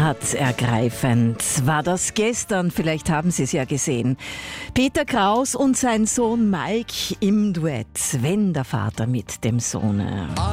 Herzergreifend war das gestern, vielleicht haben Sie es ja gesehen. Peter Kraus und sein Sohn Mike im Duett, wenn der Vater mit dem Sohne.